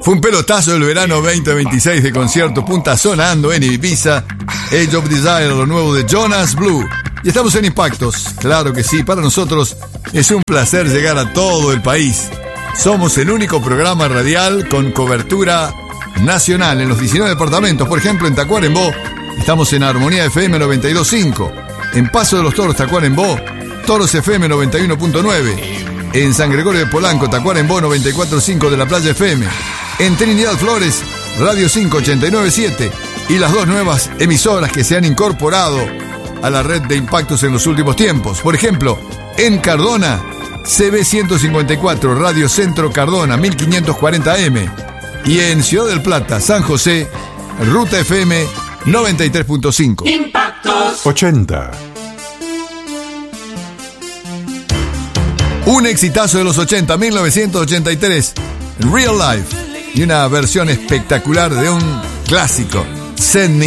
Fue un pelotazo del verano 2026 de concierto. Punta sonando en Ibiza. Age of Desire, lo nuevo de Jonas Blue. Y estamos en Impactos. Claro que sí, para nosotros es un placer llegar a todo el país. Somos el único programa radial con cobertura nacional en los 19 departamentos. Por ejemplo, en Tacuarembó estamos en Armonía FM 92.5. En Paso de los Toros, Tacuarembó, Toros FM 91.9. En San Gregorio de Polanco, Tacuarembó 94.5 de la Playa FM. En Trinidad Flores, Radio 5 89.7. Y las dos nuevas emisoras que se han incorporado a la red de Impactos en los últimos tiempos. Por ejemplo, en Cardona, CB 154, Radio Centro Cardona 1540M. Y en Ciudad del Plata, San José, Ruta FM 93.5. Impactos 80. Un exitazo de los 80, 1983, Real Life. Y una versión espectacular de un clásico, Send Me